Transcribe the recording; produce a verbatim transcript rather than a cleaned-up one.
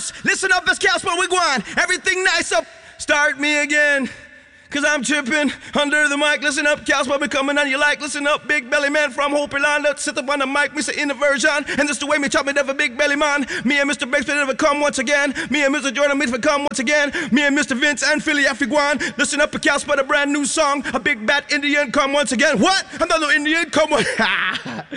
Listen up, it's Casper, we go on. Everything nice up, start me again. Cause I'm tripping under the mic. Listen up, Casper, be coming on you like. Listen up, big belly man from Hope Yolanda. Sit up on the mic, Mister Inversion. And this the way me chop me never big belly man. Me and Mister Baxter never come once again. Me and Mister Jordan never come once again. Me and Mister Vince and Philly Afiguan. Listen up, Casper, the brand new song. A big bat Indian come once again. What? I'm not no Indian, come on.